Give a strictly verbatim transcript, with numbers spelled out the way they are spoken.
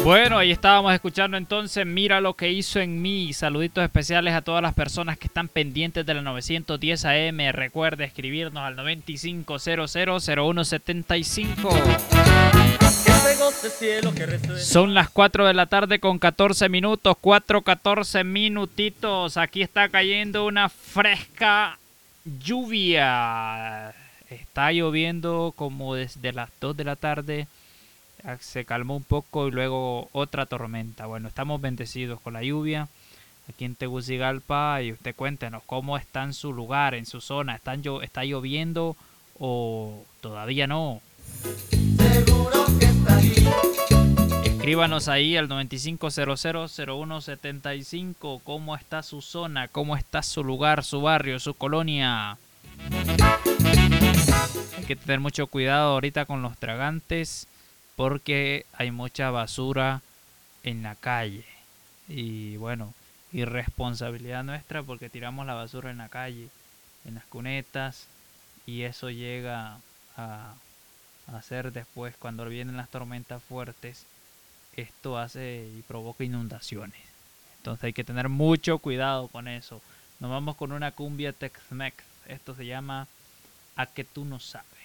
Bueno, ahí estábamos escuchando entonces Mira lo que hizo en mí. Saluditos especiales a todas las personas que están pendientes de la novecientos diez A M. Recuerde escribirnos al noventa y cinco cero cero cero uno setenta y cinco. Son las cuatro de la tarde con catorce minutos, cuatro catorce minutitos. Aquí está cayendo una fresca lluvia. Está lloviendo como desde las dos de la tarde. Se calmó un poco y luego otra tormenta. Bueno, estamos bendecidos con la lluvia aquí en Tegucigalpa. Y usted cuéntenos cómo está en su lugar, en su zona. ¿Están llo- ¿Está lloviendo o todavía no? Seguro que está ahí. Escríbanos ahí al noventa y cinco cero cero cero uno setenta y cinco. ¿Cómo está su zona? ¿Cómo está su lugar, su barrio, su colonia? Hay que tener mucho cuidado ahorita con los tragantes porque hay mucha basura en la calle. Y bueno, irresponsabilidad nuestra porque tiramos la basura en la calle, en las cunetas, y eso llega a hacer después, cuando vienen las tormentas fuertes, esto hace y provoca inundaciones. Entonces hay que tener mucho cuidado con eso. Nos vamos con una cumbia Tex-Mex. Esto se llama A que tú no sabes.